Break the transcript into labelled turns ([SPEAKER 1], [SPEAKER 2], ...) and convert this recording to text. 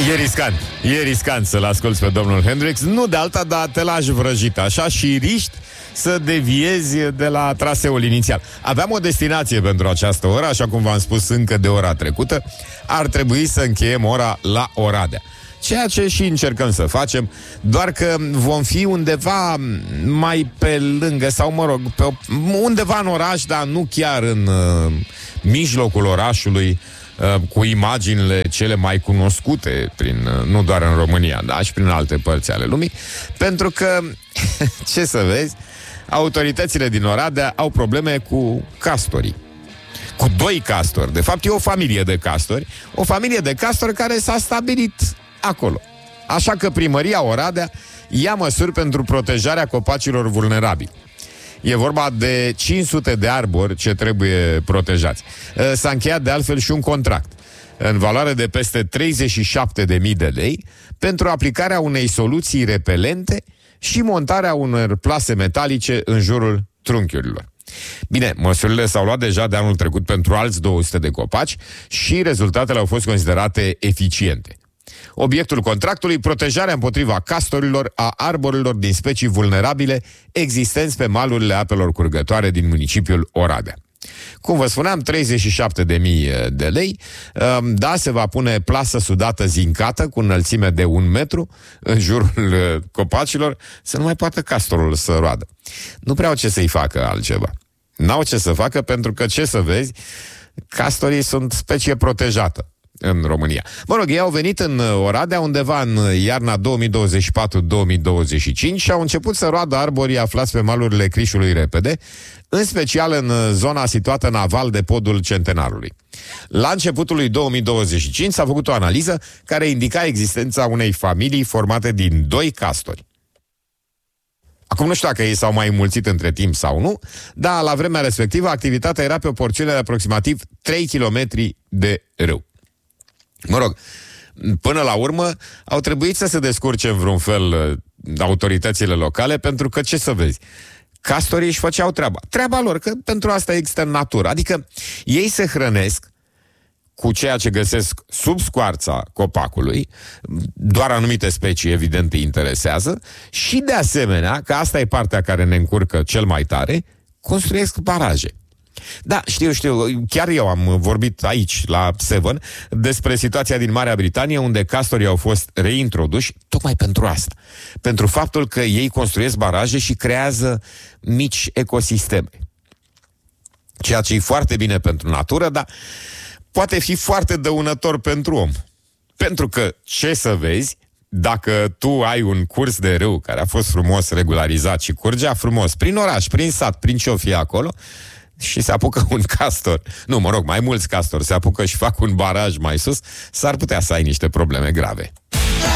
[SPEAKER 1] E riscant să-l asculți pe domnul Hendrix. Nu de alta, dar te lași vrăjit așa și riști să deviezi de la traseul inițial. Aveam o destinație pentru această oră, așa cum v-am spus încă de ora trecută. Ar trebui să încheiem ora la Oradea, ceea ce și încercăm să facem, doar că vom fi undeva mai pe lângă, sau mă rog, undeva în oraș, dar nu chiar în mijlocul orașului, cu imaginile cele mai cunoscute nu doar în România, dar și prin alte părți ale lumii, pentru că, ce să vezi, autoritățile din Oradea au probleme cu castorii. Cu 2 castori. De fapt, e o familie de castori. O familie de castori care s-a stabilit acolo. Așa că primăria Oradea ia măsuri pentru protejarea copacilor vulnerabili. E vorba de 500 de arbori ce trebuie protejați. S-a încheiat de altfel și un contract în valoare de peste 37.000 de lei pentru aplicarea unei soluții repelente și montarea unor plase metalice în jurul trunchiurilor. Bine, măsurile s-au luat deja de anul trecut pentru alți 200 de copaci și rezultatele au fost considerate eficiente. Obiectul contractului, protejarea împotriva castorilor a arborilor din specii vulnerabile existenți pe malurile apelor curgătoare din municipiul Oradea. Cum vă spuneam, 37.000 de lei. Da, se va pune plasă sudată zincată cu înălțime de 1 metru în jurul copacilor, să nu mai poată castorul să roadă. Nu prea au ce să-i facă altceva. N-au ce să facă, pentru că, ce să vezi, castorii sunt specie protejată în România. Mă rog, ei au venit în Oradea undeva în iarna 2024-2025 și au început să roadă arborii aflați pe malurile Crișului Repede, în special în zona situată în aval de podul Centenarului. La începutul lui 2025 s-a făcut o analiză care indica existența unei familii formate din 2 castori. Acum nu știu dacă ei s-au mai înmulțit între timp sau nu, dar la vremea respectivă activitatea era pe o porțiune de aproximativ 3 km de râu. Mă rog, până la urmă au trebuit să se descurce în vreun fel autoritățile locale, pentru că, ce să vezi, castorii își făceau treaba lor, că pentru asta există în natură. Adică ei se hrănesc cu ceea ce găsesc sub scoarța copacului, doar anumite specii evident îi interesează, și de asemenea, că asta e partea care ne încurcă cel mai tare, construiesc baraje. Da, știu, chiar eu am vorbit aici, la Seven, despre situația din Marea Britanie, unde castorii au fost reintroduși tocmai pentru asta. Pentru faptul că ei construiesc baraje și creează mici ecosisteme. Ceea ce e foarte bine pentru natură, dar poate fi foarte dăunător pentru om. Pentru că, ce să vezi, dacă tu ai un curs de râu care a fost frumos regularizat și curgea frumos prin oraș, prin sat, prin ce-o fi acolo, și se apucă un castor, nu, mă rog, mai mulți castori se apucă și fac un baraj mai sus, s-ar putea să ai niște probleme grave.